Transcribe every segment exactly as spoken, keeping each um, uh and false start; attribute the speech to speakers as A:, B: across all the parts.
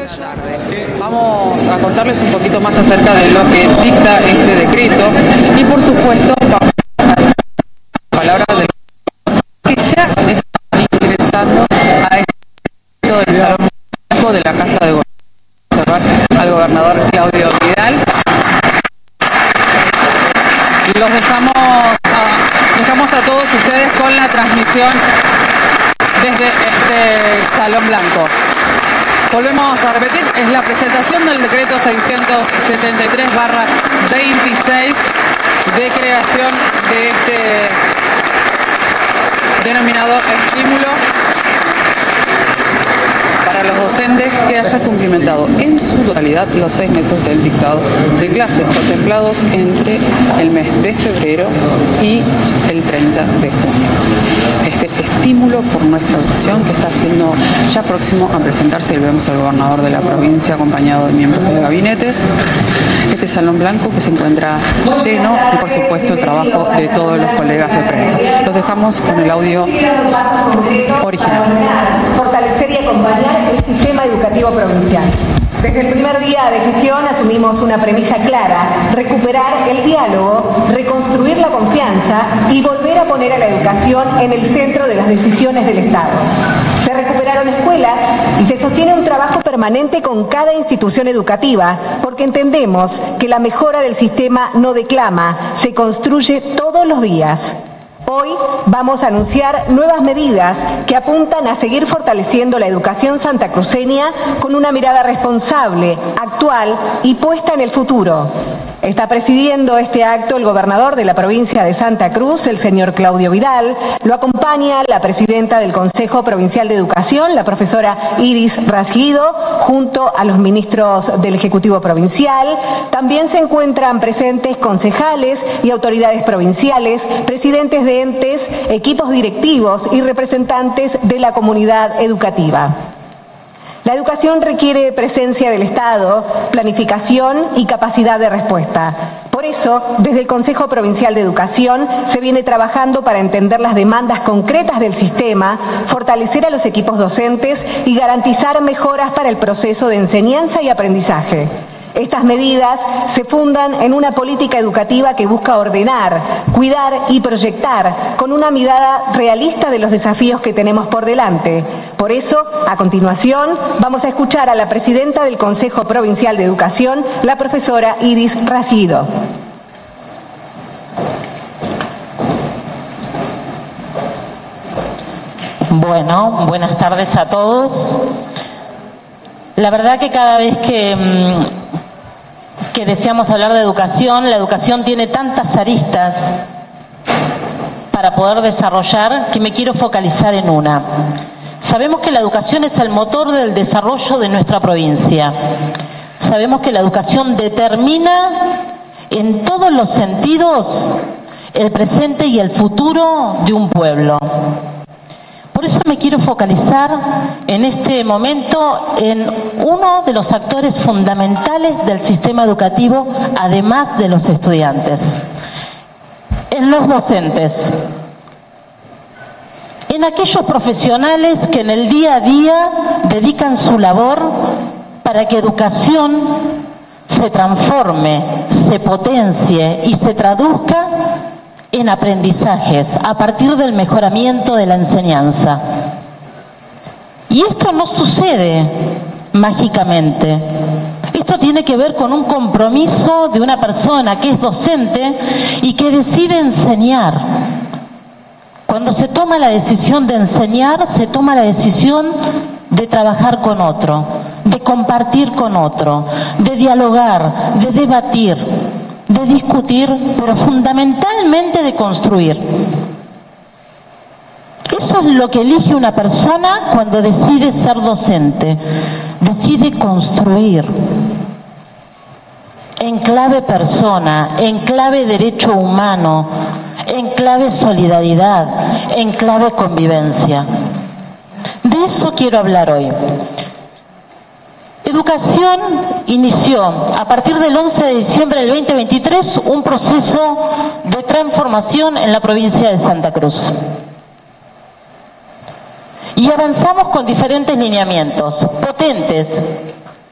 A: Buenas tardes. Vamos a contarles un poquito más acerca de lo que dicta este decreto y por supuesto vamos a palabra de que ya están ingresando a este del Salón Blanco de la Casa de Gobierno. Observar al gobernador Claudio Vidal. Los dejamos a, dejamos a todos ustedes con la transmisión desde este Salón Blanco. Volvemos a repetir, es la presentación del decreto seiscientos setenta y tres barra veintiséis de creación de este denominado estímulo para los docentes que hayan cumplimentado en su totalidad los seis meses del dictado de clases contemplados entre el mes de febrero y el treinta de junio. Este estímulo por nuestra educación que está siendo ya próximo a presentarse, y vemos al gobernador de la provincia acompañado de miembros del gabinete. Este Salón Blanco que se encuentra lleno y por supuesto el trabajo de todos los colegas de prensa. Los dejamos con el audio original.
B: Fortalecer y acompañar el sistema educativo provincial. Desde el primer día de gestión asumimos una premisa clara: recuperar el diálogo, reconstruir la confianza y volver a poner a la educación en el centro de las decisiones del Estado. Se recuperaron escuelas y se sostiene un trabajo permanente con cada institución educativa, porque entendemos que la mejora del sistema no declama, se construye todos los días. Hoy vamos a anunciar nuevas medidas que apuntan a seguir fortaleciendo la educación santacruceña con una mirada responsable, actual y puesta en el futuro. Está presidiendo este acto el gobernador de la provincia de Santa Cruz, el señor Claudio Vidal. Lo acompaña la presidenta del Consejo Provincial de Educación, la profesora Iris Rasguido, junto a los ministros del Ejecutivo Provincial. También se encuentran presentes concejales y autoridades provinciales, presidentes de entes, equipos directivos y representantes de la comunidad educativa. La educación requiere presencia del Estado, planificación y capacidad de respuesta. Por eso, desde el Consejo Provincial de Educación se viene trabajando para entender las demandas concretas del sistema, fortalecer a los equipos docentes y garantizar mejoras para el proceso de enseñanza y aprendizaje. Estas medidas se fundan en una política educativa que busca ordenar, cuidar y proyectar con una mirada realista de los desafíos que tenemos por delante. Por eso, a continuación, vamos a escuchar a la presidenta del Consejo Provincial de Educación, la profesora Iris Rasguido.
C: Bueno, buenas tardes a todos. La verdad que cada vez que... que deseamos hablar de educación, la educación tiene tantas aristas para poder desarrollar que me quiero focalizar en una. Sabemos que la educación es el motor del desarrollo de nuestra provincia. Sabemos que la educación determina en todos los sentidos el presente y el futuro de un pueblo. Por eso me quiero focalizar en este momento en uno de los actores fundamentales del sistema educativo, además de los estudiantes, en los docentes, en aquellos profesionales que en el día a día dedican su labor para que educación se transforme, se potencie y se traduzca en aprendizajes a partir del mejoramiento de la enseñanza. Y esto no sucede mágicamente. Esto tiene que ver con un compromiso de una persona que es docente y que decide enseñar. Cuando se toma la decisión de enseñar, se toma la decisión de trabajar con otro, de compartir con otro, de dialogar, de debatir, de discutir, pero fundamentalmente de construir. Eso es lo que elige una persona cuando decide ser docente. Decide construir en clave persona, en clave derecho humano, en clave solidaridad, en clave convivencia. De eso quiero hablar hoy. Educación inició a partir del once de diciembre del veinte veintitrés un proceso de transformación en la provincia de Santa Cruz. Y avanzamos con diferentes lineamientos potentes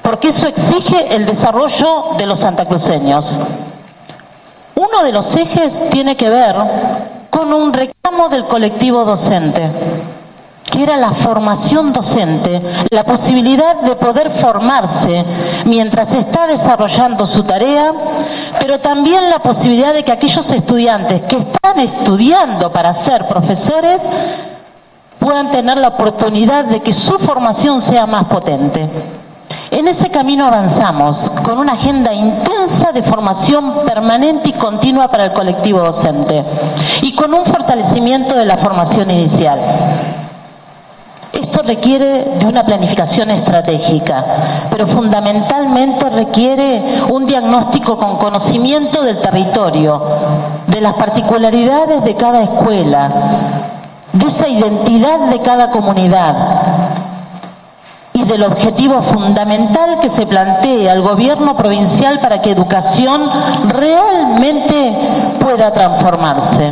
C: porque eso exige el desarrollo de los santacruceños. Uno de los ejes tiene que ver con un reclamo del colectivo docente, que era la formación docente, la posibilidad de poder formarse mientras está desarrollando su tarea, pero también la posibilidad de que aquellos estudiantes que están estudiando para ser profesores puedan tener la oportunidad de que su formación sea más potente. En ese camino avanzamos con una agenda intensa de formación permanente y continua para el colectivo docente y con un fortalecimiento de la formación inicial. Esto requiere de una planificación estratégica, pero fundamentalmente requiere un diagnóstico con conocimiento del territorio, de las particularidades de cada escuela, de esa identidad de cada comunidad y del objetivo fundamental que se plantea al gobierno provincial para que educación realmente pueda transformarse.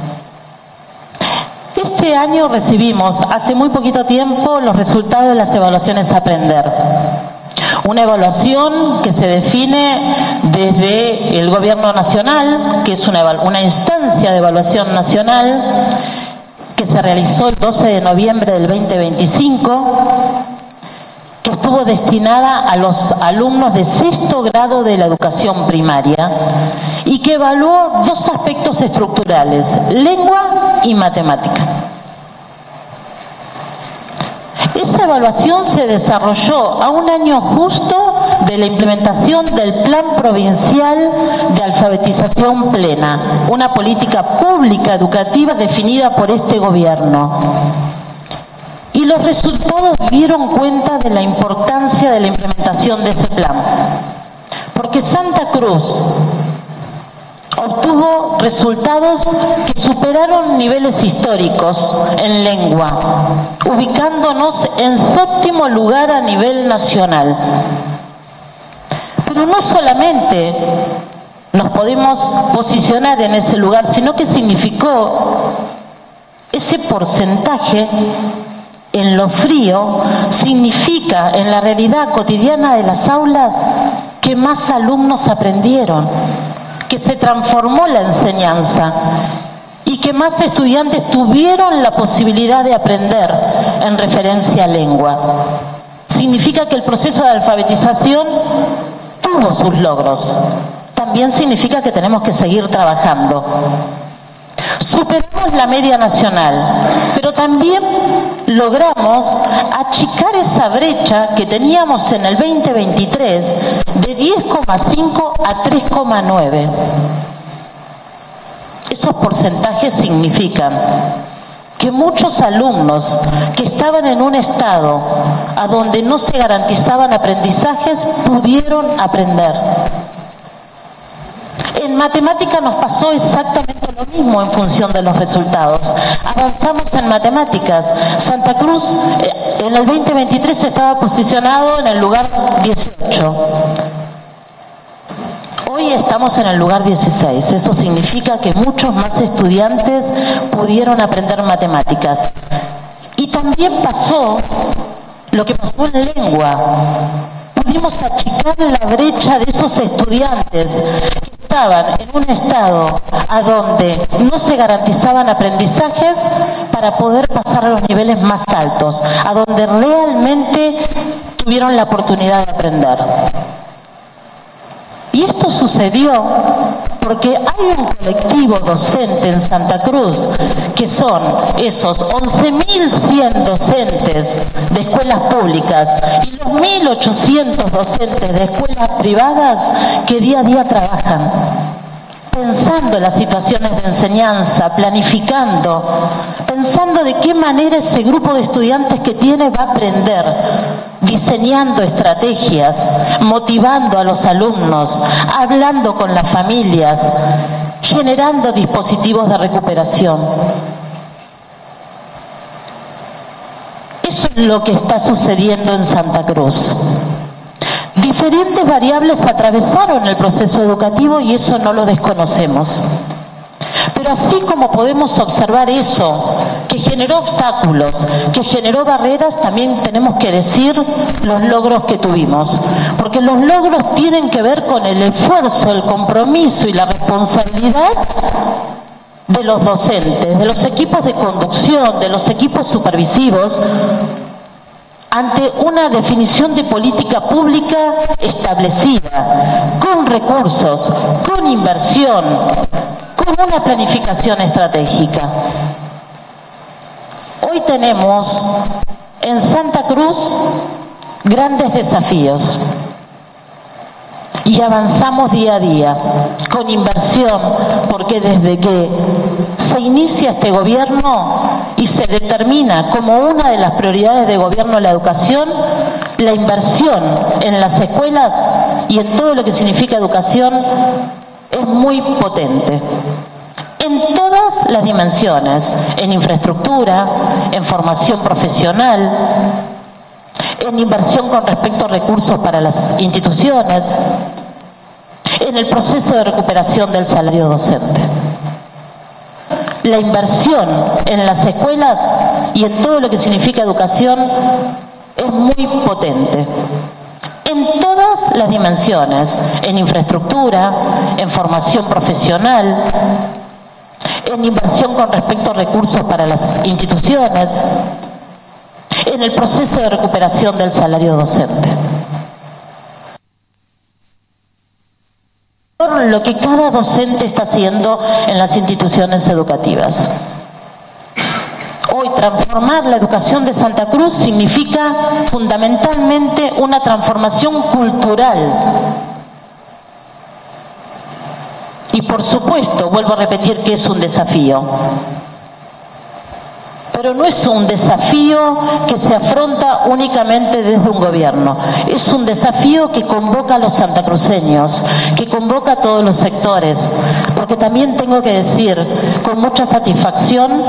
C: Este año recibimos, hace muy poquito tiempo, los resultados de las evaluaciones Aprender. Una evaluación que se define desde el Gobierno Nacional, que es una, una instancia de evaluación nacional, que se realizó el doce de noviembre del veinte veinticinco, que estuvo destinada a los alumnos de sexto grado de la educación primaria y que evaluó dos aspectos estructurales, lengua y matemática. Esa evaluación se desarrolló a un año justo de la implementación del Plan Provincial de Alfabetización Plena, una política pública educativa definida por este gobierno. Y los resultados dieron cuenta de la importancia de la implementación de ese plan, porque Santa Cruz obtuvo resultados que superaron niveles históricos en lengua, ubicándonos en séptimo lugar a nivel nacional. Pero no solamente nos podemos posicionar en ese lugar, sino que significó ese porcentaje en lo frío, significa en la realidad cotidiana de las aulas que más alumnos aprendieron, que se transformó la enseñanza y que más estudiantes tuvieron la posibilidad de aprender en referencia a lengua. Significa que el proceso de alfabetización tuvo sus logros. También significa que tenemos que seguir trabajando. Superamos la media nacional, pero también logramos achicar esa brecha que teníamos en el veinte veintitrés de diez coma cinco a tres coma nueve. Esos porcentajes significan que muchos alumnos que estaban en un estado a donde no se garantizaban aprendizajes pudieron aprender. En matemática nos pasó exactamente lo mismo en función de los resultados. Avanzamos en matemáticas. Santa Cruz eh, en el veinte veintitrés estaba posicionado en el lugar dieciocho. Hoy estamos en el lugar dieciséis. Eso significa que muchos más estudiantes pudieron aprender matemáticas. Y también pasó lo que pasó en lengua. Pudimos achicar la brecha de esos estudiantes que estaban en un estado a donde no se garantizaban aprendizajes para poder pasar a los niveles más altos, a donde realmente tuvieron la oportunidad de aprender. Y esto sucedió porque hay un colectivo docente en Santa Cruz, que son esos once mil cien docentes de escuelas públicas y los mil ochocientos docentes de escuelas privadas que día a día trabajan, pensando en las situaciones de enseñanza, planificando, pensando de qué manera ese grupo de estudiantes que tiene va a aprender, diseñando estrategias, motivando a los alumnos, hablando con las familias, generando dispositivos de recuperación. Eso es lo que está sucediendo en Santa Cruz. Diferentes variables atravesaron el proceso educativo y eso no lo desconocemos. Pero Pero así como podemos observar eso, que generó obstáculos, que generó barreras, también tenemos que decir los logros que tuvimos. Porque los logros tienen que ver con el esfuerzo, el compromiso y la responsabilidad de los docentes, de los equipos de conducción, de los equipos supervisivos, ante una definición de política pública establecida, con recursos, con inversión, con una planificación estratégica. Hoy tenemos en Santa Cruz grandes desafíos y avanzamos día a día con inversión, porque desde que se inicia este gobierno y se determina como una de las prioridades de gobierno la educación, la inversión en las escuelas y en todo lo que significa educación es muy potente. En todas las dimensiones, en infraestructura, en formación profesional, en inversión con respecto a recursos para las instituciones, en el proceso de recuperación del salario docente. La inversión en las escuelas y en todo lo que significa educación es muy potente. En todas las dimensiones, en infraestructura, en formación profesional, en inversión con respecto a recursos para las instituciones, en el proceso de recuperación del salario docente. Lo que cada docente está haciendo en las instituciones educativas. Hoy transformar la educación de Santa Cruz significa fundamentalmente una transformación cultural. Y por supuesto, vuelvo a repetir que es un desafío. Pero no es un desafío que se afronta únicamente desde un gobierno. Es un desafío que convoca a los santacruceños, que convoca a todos los sectores. Porque también tengo que decir con mucha satisfacción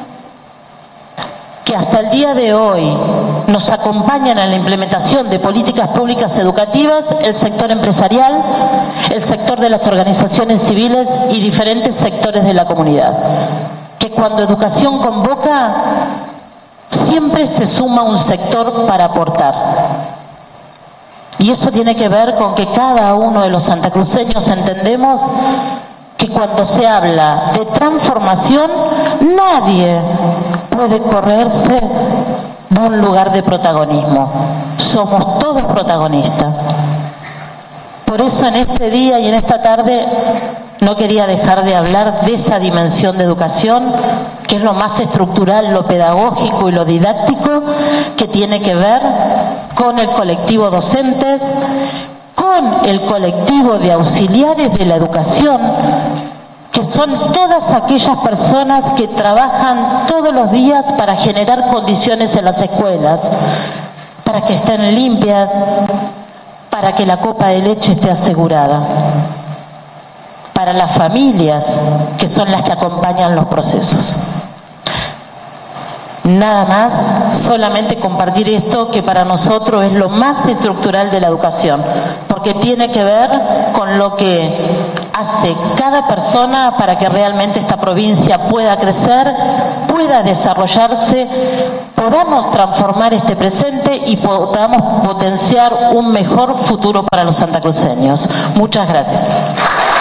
C: que hasta el día de hoy nos acompañan en la implementación de políticas públicas educativas el sector empresarial, el sector de las organizaciones civiles y diferentes sectores de la comunidad. Que cuando educación convoca, siempre se suma un sector para aportar. Y eso tiene que ver con que cada uno de los santacruceños entendemos que cuando se habla de transformación, nadie puede correrse de un lugar de protagonismo. Somos todos protagonistas. Por eso en este día y en esta tarde no quería dejar de hablar de esa dimensión de educación, que es lo más estructural, lo pedagógico y lo didáctico, que tiene que ver con el colectivo docentes, con el colectivo de auxiliares de la educación, que son todas aquellas personas que trabajan todos los días para generar condiciones en las escuelas, para que estén limpias, para que la copa de leche esté asegurada, para las familias, que son las que acompañan los procesos. Nada más, solamente compartir esto que para nosotros es lo más estructural de la educación, porque tiene que ver con lo que hace cada persona para que realmente esta provincia pueda crecer, pueda desarrollarse, podamos transformar este presente y podamos potenciar un mejor futuro para los santacruceños. Muchas gracias.